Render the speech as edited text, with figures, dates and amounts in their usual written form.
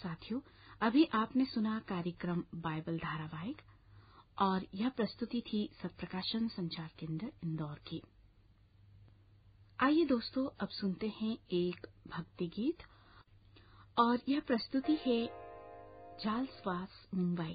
साथियों, अभी आपने सुना कार्यक्रम बाइबल धारावाहिक और यह प्रस्तुति थी सत्प्रकाशन संचार केंद्र इंदौर की। आइए दोस्तों, अब सुनते हैं एक भक्ति गीत और यह प्रस्तुति है चार्ल्स वास मुंबई।